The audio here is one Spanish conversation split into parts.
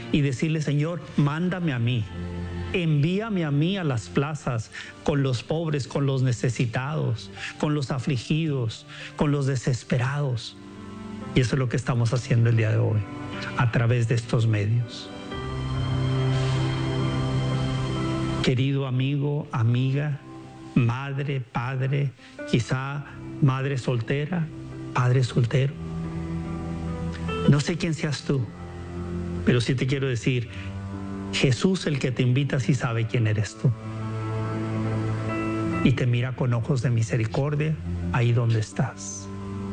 y decirle: Señor, mándame a mí. Envíame a mí a las plazas con los pobres, con los necesitados, con los afligidos, con los desesperados. Y eso es lo que estamos haciendo el día de hoy, a través de estos medios. Querido amigo, amiga, madre, padre, quizá madre soltera, padre soltero. No sé quién seas tú, pero sí te quiero decir: Jesús, el que te invita, sí sabe quién eres tú. Y te mira con ojos de misericordia ahí donde estás.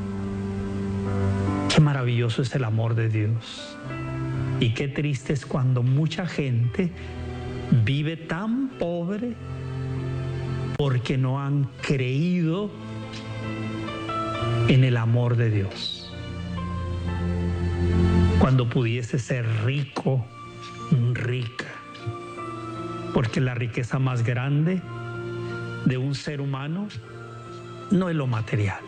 Qué maravilloso es el amor de Dios. Y qué triste es cuando mucha gente vive tan pobre porque no han creído en el amor de Dios. Cuando pudiese ser rico, rica, porque la riqueza más grande de un ser humano no es lo material.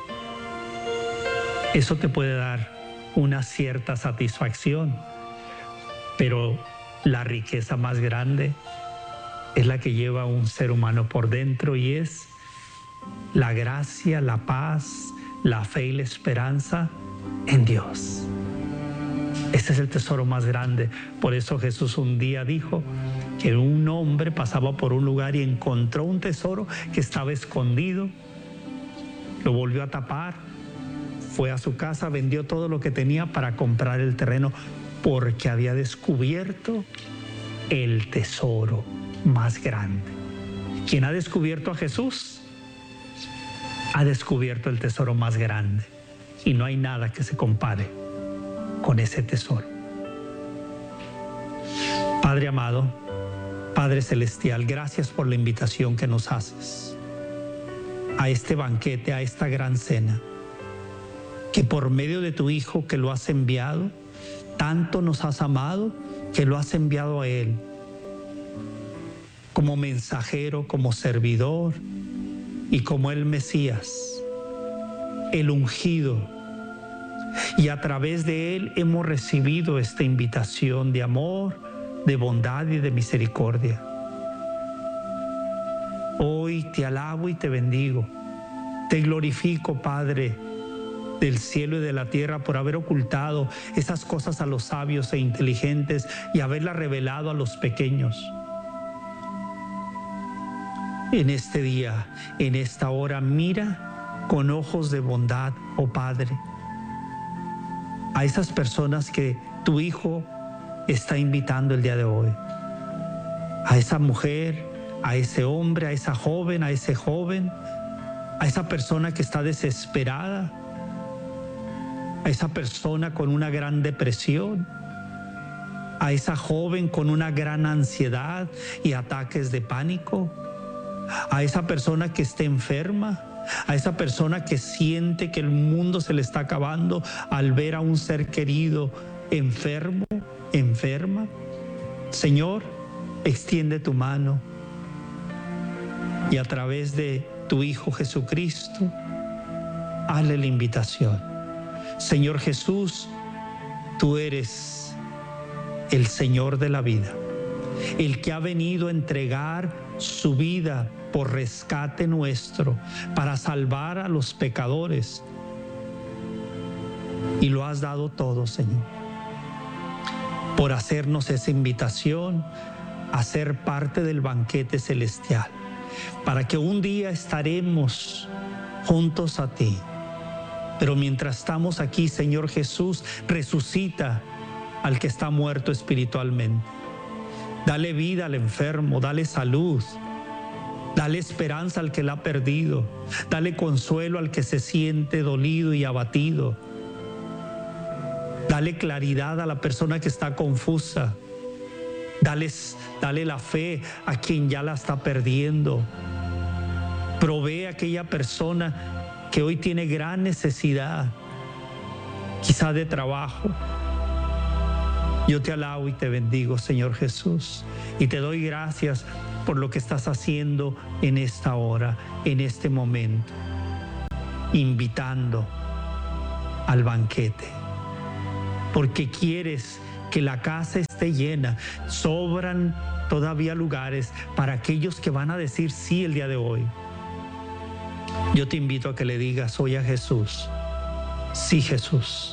Eso te puede dar una cierta satisfacción, pero la riqueza más grande es la que lleva a un ser humano por dentro, y es la gracia, la paz, la fe y la esperanza en Dios. Ese es el tesoro más grande. Por eso Jesús un día dijo que un hombre pasaba por un lugar y encontró un tesoro que estaba escondido. Lo volvió a tapar, fue a su casa, vendió todo lo que tenía para comprar el terreno, porque había descubierto el tesoro más grande. Quien ha descubierto a Jesús ha descubierto el tesoro más grande, y no hay nada que se compare con ese tesoro. Padre amado, Padre celestial, gracias por la invitación que nos haces a este banquete, a esta gran cena, que por medio de tu Hijo que lo has enviado, tanto nos has amado que lo has enviado a Él como mensajero, como servidor y como el Mesías, el ungido. Y a través de Él hemos recibido esta invitación de amor, de bondad y de misericordia. Hoy te alabo y te bendigo. Te glorifico, Padre del cielo y de la tierra, por haber ocultado esas cosas a los sabios e inteligentes y haberlas revelado a los pequeños. En este día, en esta hora, mira con ojos de bondad, oh Padre, a esas personas que tu Hijo está invitando el día de hoy. A esa mujer, a ese hombre, a esa joven, a ese joven, a esa persona que está desesperada, a esa persona con una gran depresión, a esa joven con una gran ansiedad y ataques de pánico, a esa persona que está enferma, a esa persona que siente que el mundo se le está acabando al ver a un ser querido enfermo, enferma. Señor, extiende tu mano y a través de tu Hijo Jesucristo, hazle la invitación. Señor Jesús, tú eres el Señor de la vida, el que ha venido a entregar su vida por rescate nuestro, para salvar a los pecadores. Y lo has dado todo, Señor, por hacernos esa invitación a ser parte del banquete celestial, para que un día estaremos juntos a ti. Pero mientras estamos aquí, Señor Jesús, resucita al que está muerto espiritualmente. Dale vida al enfermo, dale salud, dale esperanza al que la ha perdido, dale consuelo al que se siente dolido y abatido. Dale claridad a la persona que está confusa. Dale la fe a quien ya la está perdiendo. Provee a aquella persona que hoy tiene gran necesidad, quizá de trabajo. Yo te alabo y te bendigo, Señor Jesús, y te doy gracias por lo que estás haciendo en esta hora, en este momento, invitando al banquete, porque quieres que la casa esté llena. Sobran todavía lugares para aquellos que van a decir sí el día de hoy. Yo te invito a que le digas hoy a Jesús: sí, Jesús,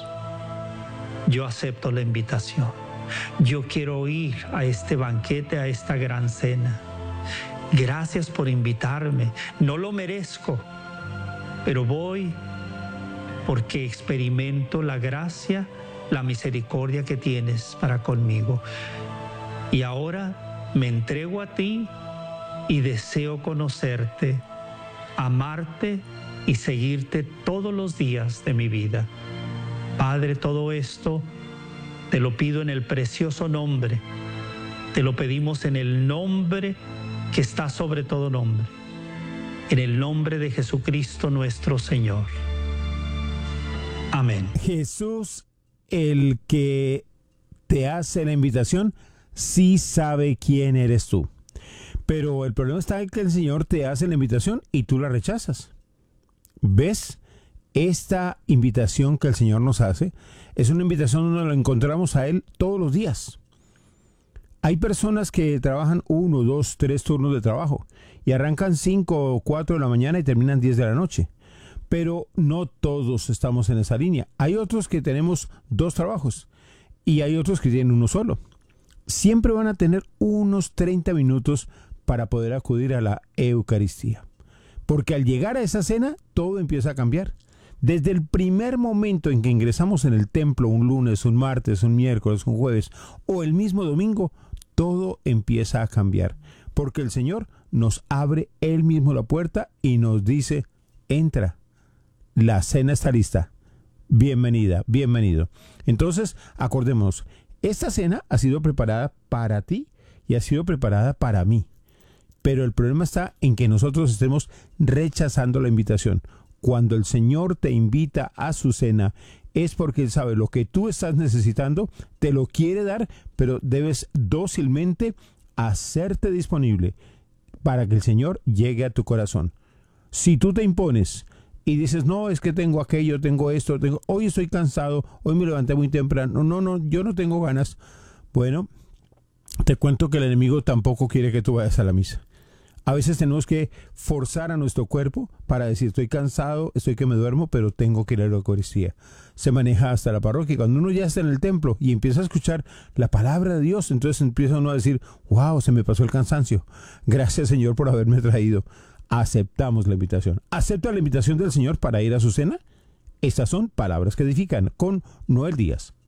yo acepto la invitación. Yo quiero ir a este banquete, a esta gran cena. Gracias por invitarme. No lo merezco, pero voy porque experimento la gracia, la misericordia que tienes para conmigo. Y ahora me entrego a ti y deseo conocerte, amarte y seguirte todos los días de mi vida. Padre, todo esto te lo pido en el precioso nombre, te lo pedimos en el nombre que está sobre todo nombre, en el nombre de Jesucristo nuestro Señor. Amén. Jesús, el que te hace la invitación, sí sabe quién eres tú. Pero el problema está en que el Señor te hace la invitación y tú la rechazas. ¿Ves? Esta invitación que el Señor nos hace es una invitación donde lo encontramos a Él todos los días. Hay personas que trabajan 1, 2, 3 turnos de trabajo y arrancan 5 o 4 de la mañana y terminan 10 de la noche. Pero no todos estamos en esa línea. Hay otros que tenemos 2 trabajos y hay otros que tienen uno solo. Siempre van a tener unos 30 minutos para poder acudir a la Eucaristía. Porque al llegar a esa cena, todo empieza a cambiar. Desde el primer momento en que ingresamos en el templo, un lunes, un martes, un miércoles, un jueves o el mismo domingo, todo empieza a cambiar. Porque el Señor nos abre Él mismo la puerta y nos dice: entra, la cena está lista, bienvenida, bienvenido. Entonces, acordémonos, esta cena ha sido preparada para ti y ha sido preparada para mí. Pero el problema está en que nosotros estemos rechazando la invitación. Cuando el Señor te invita a su cena, es porque Él sabe lo que tú estás necesitando, te lo quiere dar, pero debes dócilmente hacerte disponible para que el Señor llegue a tu corazón. Si tú te impones y dices: no, es que tengo aquello, tengo esto, hoy estoy cansado, hoy me levanté muy temprano, no, yo no tengo ganas. Bueno, te cuento que el enemigo tampoco quiere que tú vayas a la misa. A veces tenemos que forzar a nuestro cuerpo para decir: estoy cansado, estoy que me duermo, pero tengo que ir a la Eucaristía. Se maneja hasta la parroquia. Cuando uno ya está en el templo y empieza a escuchar la palabra de Dios, entonces empieza uno a decir: wow, se me pasó el cansancio. Gracias, Señor, por haberme traído. Aceptamos la invitación. ¿Acepta la invitación del Señor para ir a su cena? Estas son palabras que edifican con Noel Díaz.